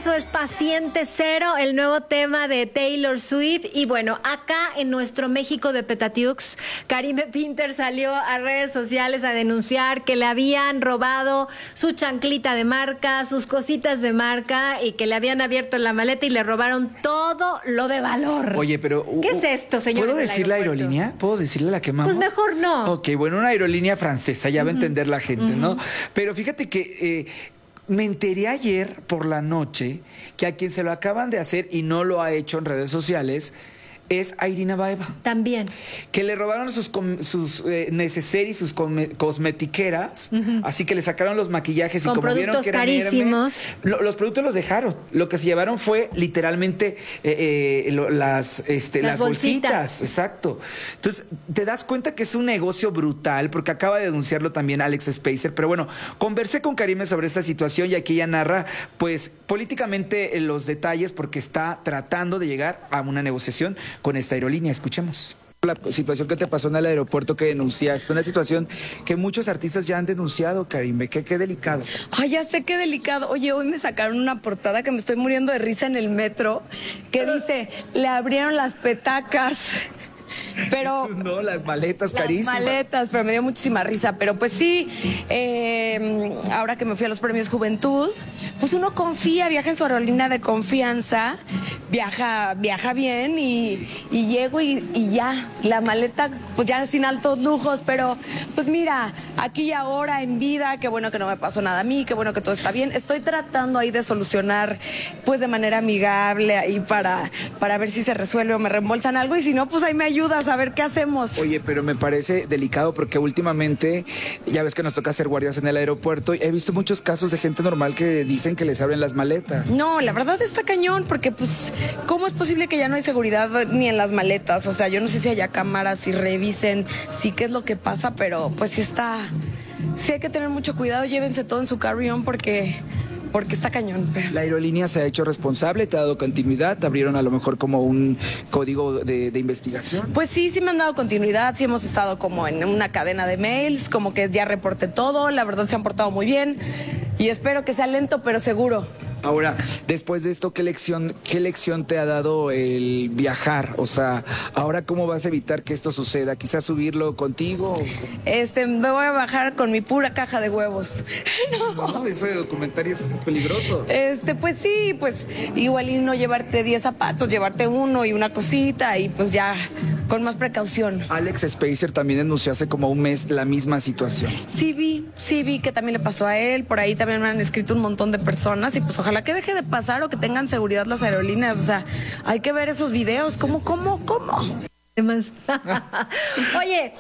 eso es Paciente Cero, el nuevo tema de Taylor Swift. Y bueno, acá en nuestro México de Petatiux, Karime Pinter salió a redes sociales a denunciar que le habían robado su chanclita de marca, sus cositas de marca, y que le habían abierto la maleta y le robaron todo lo de valor. Oye, pero... ¿Qué es esto, señor? ¿Puedo decir la aerolínea? ¿Puedo decirle la quemamos? Pues mejor no. Ok, bueno, una aerolínea francesa, ya va a entender la gente, ¿no? Pero fíjate que... me enteré ayer por la noche que a quien se lo acaban de hacer y no lo ha hecho en redes sociales es a Irina Baeva. También. Que le robaron sus neceseris, sus cosmetiqueras, así que le sacaron los maquillajes con y como vieron que eran carísimos. Hermes, los productos los dejaron. Lo que se llevaron fue literalmente las bolsitas. Exacto. Entonces, te das cuenta que es un negocio brutal, porque acaba de denunciarlo también Alex Spacer. Pero bueno, conversé con Karime sobre esta situación y aquí ella narra, pues, políticamente los detalles, porque está tratando de llegar a una negociación con esta aerolínea. Escuchemos. La situación que te pasó en el aeropuerto que denunciaste, una situación que muchos artistas ya han denunciado, Karime, qué delicado. Ay, ya sé qué delicado. Oye, hoy me sacaron una portada que me estoy muriendo de risa en el metro, que dice, le abrieron las petacas. Pero no, las maletas carísimas. Las maletas, pero me dio muchísima risa. Pero pues sí, ahora que me fui a los premios Juventud, pues uno confía, viaja en su aerolínea de confianza, viaja bien y llego y ya, la maleta, pues ya sin altos lujos, pero pues mira, aquí y ahora en vida, qué bueno que no me pasó nada a mí, qué bueno que todo está bien. Estoy tratando ahí de solucionar pues de manera amigable ahí para ver si se resuelve o me reembolsan algo, y si no, pues ahí me ayudas a ver qué hacemos. Oye, pero me parece delicado porque últimamente, ya ves que nos toca hacer guardias en el aeropuerto, y he visto muchos casos de gente normal que dicen que les abren las maletas. No, la verdad está cañón, porque pues, ¿cómo es posible que ya no hay seguridad ni en las maletas? O sea, yo no sé si haya cámaras y revisen, sí qué es lo que pasa, pero pues sí hay que tener mucho cuidado, llévense todo en su carry-on porque está cañón. La aerolínea se ha hecho responsable, te ha dado continuidad, te abrieron a lo mejor como un código de investigación. Pues sí me han dado continuidad, sí hemos estado como en una cadena de mails, como que ya reporté todo, la verdad se han portado muy bien y espero que sea lento pero seguro. Ahora, después de esto, ¿qué lección te ha dado el viajar? O sea, ahora, ¿cómo vas a evitar que esto suceda? ¿Quizás subirlo contigo? Me voy a bajar con mi pura caja de huevos. No, eso de documentarios es peligroso. Pues sí, pues igual y no llevarte 10 zapatos, llevarte uno y una cosita y pues ya con más precaución. Alex Spacer también denunció hace como un mes la misma situación. Sí vi que también le pasó a él, por ahí también me han escrito un montón de personas y pues ojalá que deje de pasar o que tengan seguridad las aerolíneas, o sea, hay que ver esos videos, ¿cómo? Además. Oye,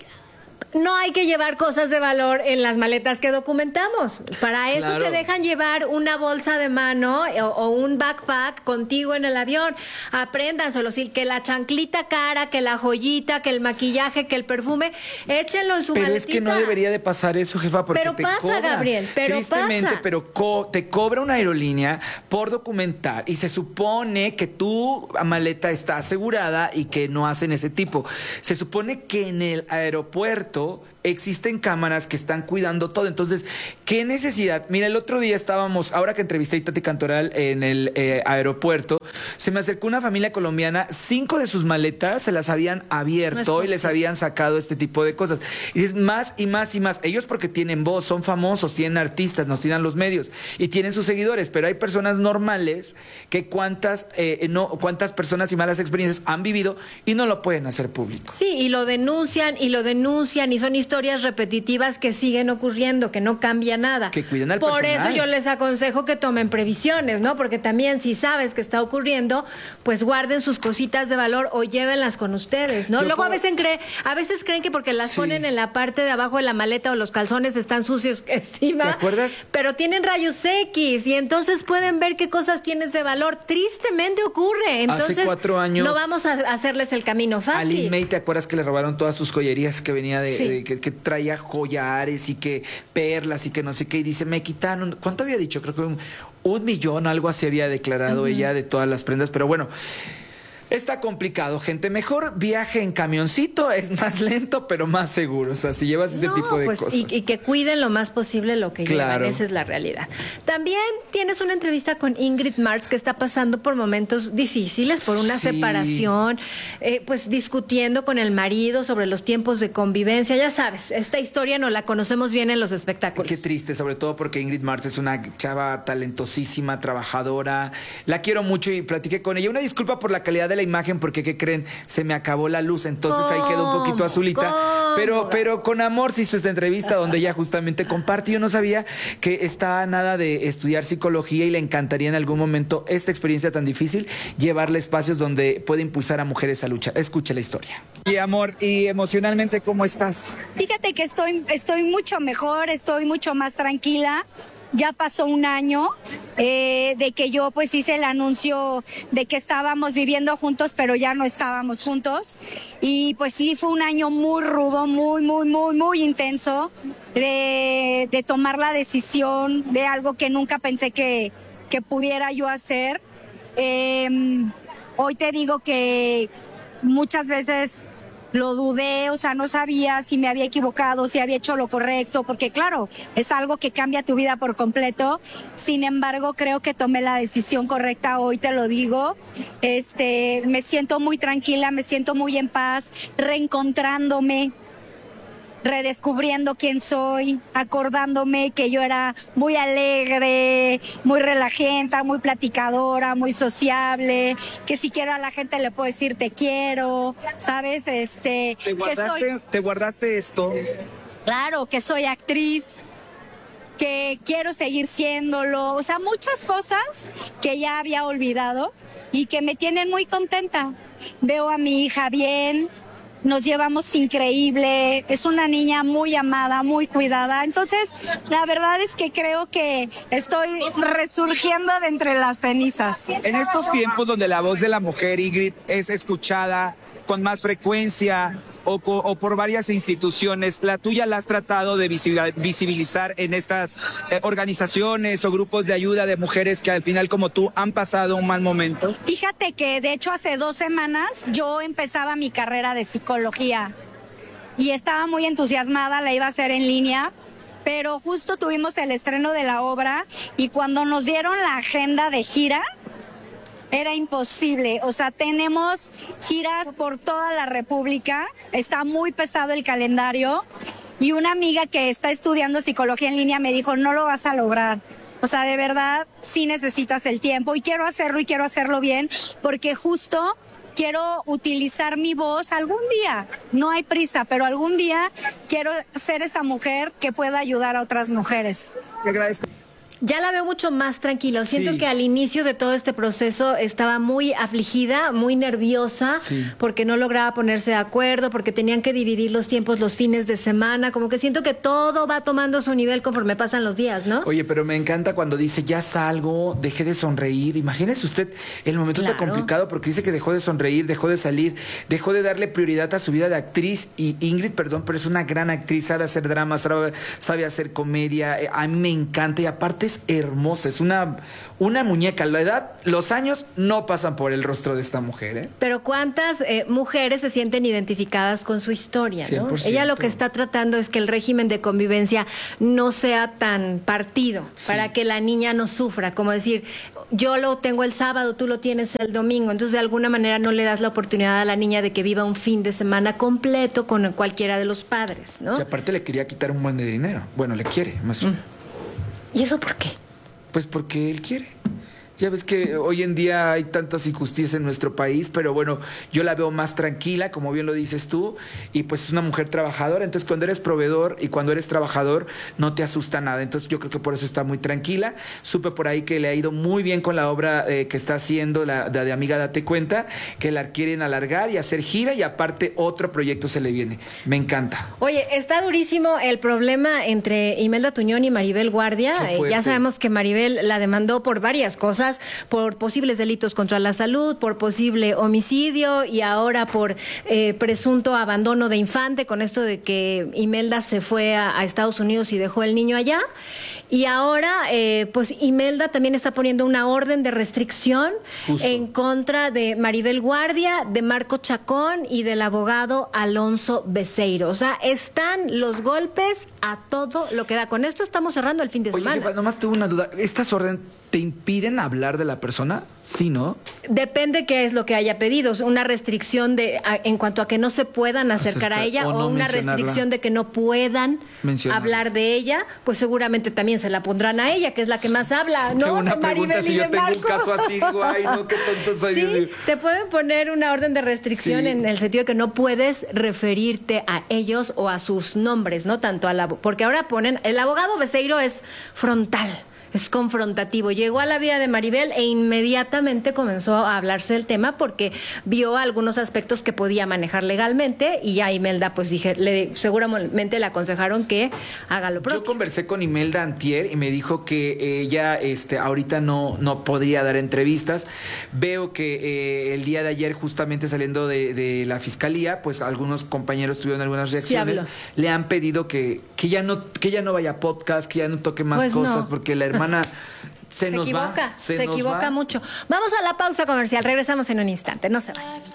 no hay que llevar cosas de valor en las maletas que documentamos. Para eso claro. Te dejan llevar una bolsa de mano o un backpack contigo en el avión. Apréndanselo, sí, que la chanclita cara, que la joyita, que el maquillaje, que el perfume, échenlo en su maletita. Pero es que no debería de pasar eso, jefa, porque pero te pasa, cobra. Gabriel, pero tristemente, pasa. Pero te cobra una aerolínea por documentar y se supone que tu maleta está asegurada y que no hacen ese tipo. Se supone que en el aeropuerto existen cámaras que están cuidando todo. Entonces, ¿qué necesidad? Mira, el otro día ahora que entrevisté a Tati Cantoral en el aeropuerto, se me acercó una familia colombiana, 5 de sus maletas se las habían abierto y les habían sacado este tipo de cosas. Y dices, más y más y más. Ellos porque tienen voz, son famosos, tienen artistas, nos tienen los medios y tienen sus seguidores, pero hay personas normales que cuántas personas y malas experiencias han vivido y no lo pueden hacer público. Sí, y lo denuncian y son historias repetitivas que siguen ocurriendo, que no cambia nada. Que cuiden al Por personal. eso yo les aconsejo que tomen previsiones, ¿no? Porque también si sabes que está ocurriendo, pues guarden sus cositas de valor o llévenlas con ustedes, ¿no? Luego a veces creen que porque las ponen en la parte de abajo de la maleta o los calzones están sucios encima. ¿Te acuerdas? Pero tienen rayos X y entonces pueden ver qué cosas tienes de valor. Tristemente ocurre. Entonces, hace 4 años no vamos a hacerles el camino fácil. A Lin May, ¿te acuerdas que le robaron todas sus joyerías que venía Sí. que traía collares y que perlas y que no sé qué? Y dice, me quitaron, ¿cuánto había dicho? Creo que un millón, algo así había declarado ella de todas las prendas. Pero bueno, Está complicado, gente. Mejor viaje en camioncito, es más lento, pero más seguro. O sea, si llevas ese tipo de cosas. Y que cuiden lo más posible lo que llevan. Esa es la realidad. También tienes una entrevista con Ingrid Marx, que está pasando por momentos difíciles, por una separación, pues discutiendo con el marido sobre los tiempos de convivencia. Ya sabes, esta historia no la conocemos bien en los espectáculos. Qué triste, sobre todo porque Ingrid Marx es una chava talentosísima, trabajadora. La quiero mucho y platiqué con ella. Una disculpa por la calidad de la imagen, porque ¿qué creen? Se me acabó la luz, entonces ahí quedó un poquito azulita. Pero con amor se hizo esta entrevista donde ella justamente comparte. Yo no sabía que está a nada de estudiar psicología y le encantaría en algún momento esta experiencia tan difícil llevarle espacios donde puede impulsar a mujeres a luchar. Escucha la historia. Y amor, ¿y emocionalmente cómo estás? Fíjate que estoy mucho mejor, estoy mucho más tranquila. Ya pasó un año de que yo pues hice el anuncio de que estábamos viviendo juntos, pero ya no estábamos juntos. Y pues sí, fue un año muy rudo, muy intenso de tomar la decisión de algo que nunca pensé que pudiera yo hacer. Hoy te digo que muchas veces lo dudé, o sea, no sabía si me había equivocado, si había hecho lo correcto, porque claro, es algo que cambia tu vida por completo. Sin embargo, creo que tomé la decisión correcta, hoy te lo digo. Me siento muy tranquila, me siento muy en paz, reencontrándome, redescubriendo quién soy, acordándome que yo era muy alegre, muy relajenta, muy platicadora, muy sociable, que si quiero a la gente le puedo decir te quiero, ¿sabes? ¿Te guardaste esto? Claro, que soy actriz, que quiero seguir siéndolo, o sea, muchas cosas que ya había olvidado y que me tienen muy contenta. Veo a mi hija bien, nos llevamos increíble, es una niña muy amada, muy cuidada. Entonces, la verdad es que creo que estoy resurgiendo de entre las cenizas. En estos tiempos donde la voz de la mujer, Ingrid, es escuchada con más frecuencia o por varias instituciones, ¿la tuya la has tratado de visibilizar en estas organizaciones o grupos de ayuda de mujeres que al final, como tú, han pasado un mal momento? Fíjate que de hecho hace 2 semanas yo empezaba mi carrera de psicología y estaba muy entusiasmada, la iba a hacer en línea, pero justo tuvimos el estreno de la obra y cuando nos dieron la agenda de gira, era imposible, o sea, tenemos giras por toda la República, está muy pesado el calendario y una amiga que está estudiando psicología en línea me dijo, no lo vas a lograr. O sea, de verdad, sí necesitas el tiempo y quiero hacerlo bien porque justo quiero utilizar mi voz algún día, no hay prisa, pero algún día quiero ser esa mujer que pueda ayudar a otras mujeres. Te agradezco. Ya la veo mucho más tranquila. Siento Sí. que al inicio de todo este proceso estaba muy afligida, muy nerviosa, porque no lograba ponerse de acuerdo, porque tenían que dividir los tiempos los fines de semana. Como que siento que todo va tomando su nivel conforme pasan los días, ¿no? Oye, pero me encanta cuando dice, ya salgo, dejé de sonreír. Imagínese usted el momento tan Claro. complicado porque dice que dejó de sonreír, dejó de salir, dejó de darle prioridad a su vida de actriz. Y Ingrid, perdón, pero es una gran actriz, sabe hacer drama, sabe hacer comedia. A mí me encanta y aparte es hermosa, es una muñeca. La edad, los años no pasan por el rostro de esta mujer, ¿eh? Pero ¿cuántas mujeres se sienten identificadas con su historia, ¿no? 100%. Ella lo que está tratando es que el régimen de convivencia no sea tan partido, para que la niña no sufra, como decir, yo lo tengo el sábado, tú lo tienes el domingo, entonces de alguna manera no le das la oportunidad a la niña de que viva un fin de semana completo con cualquiera de los padres, ¿no? Y aparte le quería quitar un buen de dinero. Bueno, le quiere, más bien. ¿Y eso por qué? Pues porque él quiere. Ya ves que hoy en día hay tantas injusticias en nuestro país, pero bueno, yo la veo más tranquila, como bien lo dices tú, y pues es una mujer trabajadora. Entonces, cuando eres proveedor y cuando eres trabajador, no te asusta nada. Entonces, yo creo que por eso está muy tranquila. Supe por ahí que le ha ido muy bien con la obra que está haciendo, la de Amiga Date Cuenta, que la quieren alargar y hacer gira, y aparte otro proyecto se le viene. Me encanta. Oye, está durísimo el problema entre Imelda Tuñón y Maribel Guardia. Qué fuerte. Ya sabemos que Maribel la demandó por varias cosas, por posibles delitos contra la salud, por posible homicidio y ahora por presunto abandono de infante, con esto de que Imelda se fue a Estados Unidos y dejó el niño allá. Y ahora, pues Imelda también está poniendo una orden de restricción en contra de Maribel Guardia, de Marco Chacón y del abogado Alonso Beceiro. O sea, están los golpes a todo lo que da. Con esto estamos cerrando el fin de semana. Oye, jefa, nomás tuve una duda. ¿Estas órdenes te impiden hablar de la persona? Sí, ¿no? Depende qué es lo que haya pedido. Una restricción en cuanto a que no se puedan acercar a ella, o no una mencionarla. restricción de que no puedan Mencionarla. hablar de ella, pues seguramente también se la pondrán a ella, que es la que más habla, ¿no? Qué buena De pregunta. Maribel Si y yo de tengo un Marco. caso así, digo, ay, no, qué tonto soy. Dios Sí, mío. te pueden poner una orden de restricción Sí. en el sentido de que no puedes referirte a ellos o a sus nombres, ¿no? Tanto a la... Porque ahora ponen... El abogado Beceiro es frontal. Es confrontativo. Llegó a la vida de Maribel e inmediatamente comenzó a hablarse del tema porque vio algunos aspectos que podía manejar legalmente y ya Imelda, pues seguramente le aconsejaron que haga lo propio. Yo conversé con Imelda antier y me dijo que ella ahorita no podría dar entrevistas. Veo que el día de ayer, justamente saliendo de la fiscalía, pues algunos compañeros tuvieron algunas reacciones. habló. Le han pedido que ya no vaya a podcast, que ya no toque más Pues cosas, no. porque la hermana se nos equivoca, va. se equivoca mucho. Vamos a la pausa comercial, regresamos en un instante, no se vayan.